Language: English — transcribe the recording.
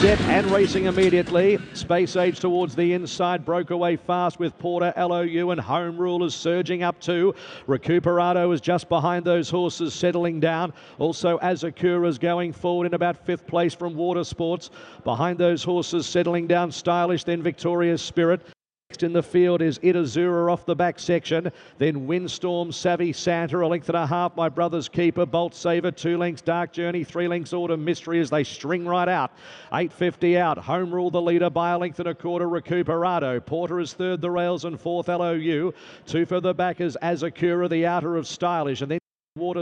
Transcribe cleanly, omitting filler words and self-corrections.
set and racing immediately. Space Age towards the inside, broke away fast with Porter, LOU, and Home Rule is surging up too. Recuperato is just behind those horses, settling down. Also Azakura's going forward in about 5th place from Water Sports. Behind those horses, settling down Stylish, then Victoria's Spirit. Next in the field is Itazura off the back section. Then Windstorm, Savvy Santa, a length and a half. My Brother's Keeper, Bolt Saver, 2 lengths. Dark Journey, 3 lengths. Autumn Mystery as they string right out. 8.50 out. Home Rule the leader by a length and a quarter. Recuperato. Porter is third, the rails, and fourth LOU. 2 further back is Azakura, the outer of Stylish, and then Water